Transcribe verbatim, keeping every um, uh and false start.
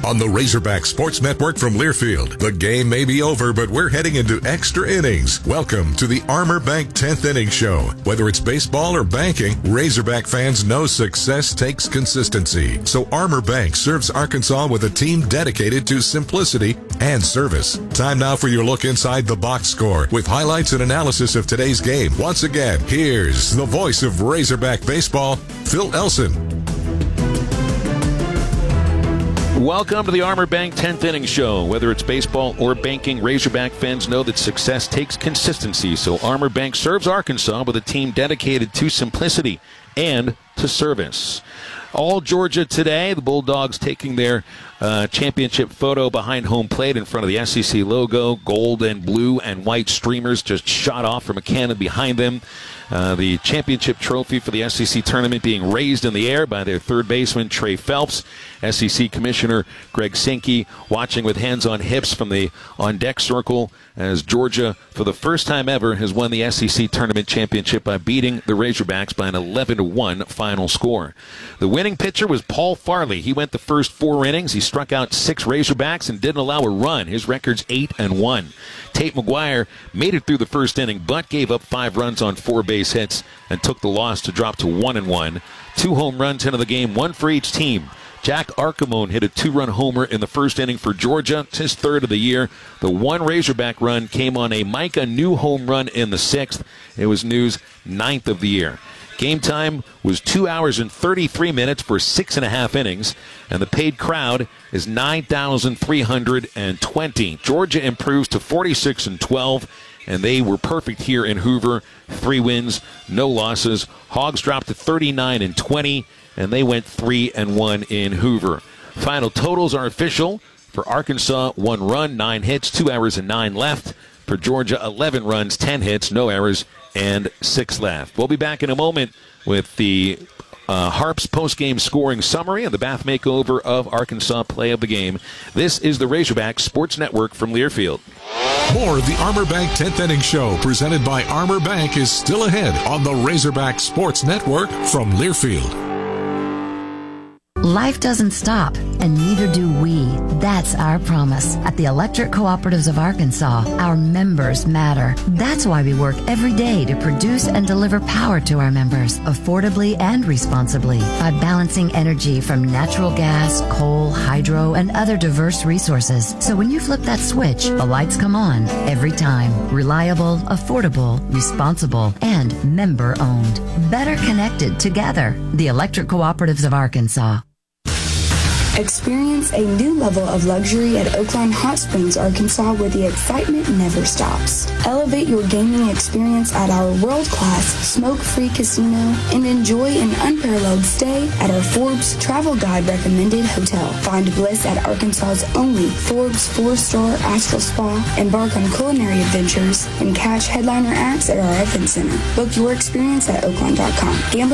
on the Razorback Sports Network from Learfield. The game may be over, but we're heading into extra innings. Welcome to the Armor Bank tenth Inning Show. Whether it's baseball or banking, Razorback fans know success takes consistency. So Armor Bank serves Arkansas with a team dedicated to simplicity and service. Time now for your look inside the box score with highlights and analysis of today's game. Once again, here's the voice of Razorback baseball, Phil Elson. Welcome to the Armor Bank tenth Inning Show. Whether it's baseball or banking, Razorback fans know that success takes consistency. So Armor Bank serves Arkansas with a team dedicated to simplicity and to service. All Georgia today, the Bulldogs taking their uh, championship photo behind home plate in front of the S E C logo. Gold and blue and white streamers just shot off from a cannon behind them. Uh, the championship trophy for the S E C tournament being raised in the air by their third baseman, Trey Phelps. S E C Commissioner Greg Sankey watching with hands on hips from the on-deck circle as Georgia, for the first time ever, has won the S E C tournament championship by beating the Razorbacks by an eleven to one final score. The winning pitcher was Paul Farley. He went the first four innings. He struck out six Razorbacks and didn't allow a run. His record's eight and one. Tate McGuire made it through the first inning, but gave up five runs on four base hits and took the loss to drop to one and one. Two home runs into the game, one for each team. Jack Archimone hit a two-run homer in the first inning for Georgia. It's his third of the year. The one Razorback run came on a Micah New home run in the sixth. It was New's ninth of the year. Game time was two hours and thirty-three minutes for six and a half innings, and the paid crowd is nine thousand three hundred twenty. Georgia improves to forty-six and twelve, and they were perfect here in Hoover. Three wins, no losses. Hogs dropped to thirty-nine and twenty, and they went three and one in Hoover. Final totals are official. For Arkansas, one run, nine hits, two errors, and nine left. For Georgia, eleven runs, ten hits, no errors, and six left. We'll be back in a moment with the uh, Harps post-game scoring summary and the bath makeover of Arkansas play of the game. This is the Razorback Sports Network from Learfield. More of the Armor Bank tenth Inning Show presented by Armor Bank is still ahead on the Razorback Sports Network from Learfield. Life doesn't stop, and neither do we. That's our promise. At the Electric Cooperatives of Arkansas, our members matter. That's why we work every day to produce and deliver power to our members, affordably and responsibly, by balancing energy from natural gas, coal, hydro, and other diverse resources. So when you flip that switch, the lights come on every time. Reliable, affordable, responsible, and member-owned. Better connected together. The Electric Cooperatives of Arkansas. Experience a new level of luxury at Oakland Hot Springs, Arkansas, where the excitement never stops. Elevate your gaming experience at our world-class smoke-free casino and enjoy an unparalleled stay at our Forbes Travel Guide recommended hotel. Find bliss at Arkansas's only Forbes four-star Astral Spa. Embark on culinary adventures and catch headliner acts at our event center. Book your experience at oakland dot com. Gambling